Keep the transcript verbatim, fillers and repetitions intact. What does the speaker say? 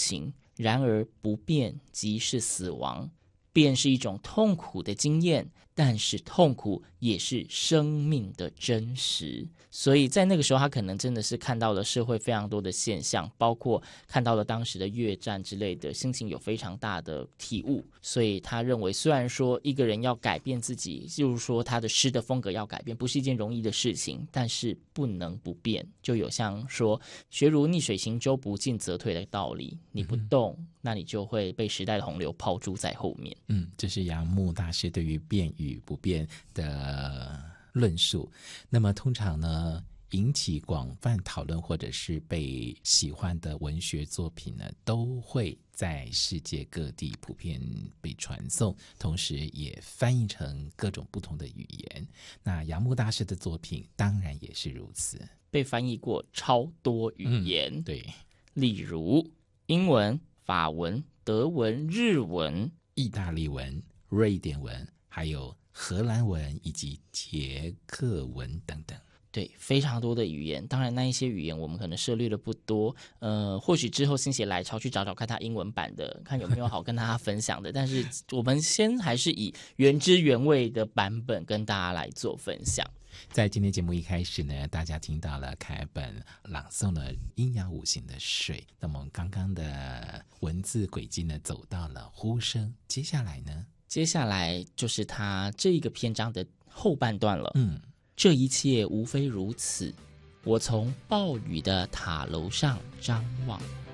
情，然而不变即是死亡。变是一种痛苦的经验，但是痛苦也是生命的真实。所以在那个时候他可能真的是看到了社会非常多的现象，包括看到了当时的越战之类的，心情有非常大的体悟。所以他认为虽然说一个人要改变自己，就是说他的诗的风格要改变，不是一件容易的事情，但是不能不变。就有像说学如逆水行舟，不进则退的道理，你不动、嗯、那你就会被时代的洪流抛诸在后面。 嗯，这是杨牧大师对于变与不变的论述。那么通常呢，引起广泛讨论或者是被喜欢的文学作品呢，都会在世界各地普遍被传颂，同时也翻译成各种不同的语言。那杨牧大师的作品当然也是如此， 被翻译过超多语言、 嗯、对， 例如英文、法文、德文、日文、 意大利文、瑞典文，还有荷兰文以及捷克文等等。 对，非常多的语言。当然那一些语言我们可能涉猎的不多，呃，或许之后心血来潮去找找看他英文版的，看有没有好跟大家分享的。但是我们先还是以原汁原味的版本跟大家来做分享。 在今天节目一开始呢，大家听到了凯本朗诵了阴阳五行的水，那么我们刚刚的文字轨迹呢走到了呼声，接下来呢接下来就是他这一个篇章的后半段了。 嗯， 这一切无非如此，我从暴雨的塔楼上张望。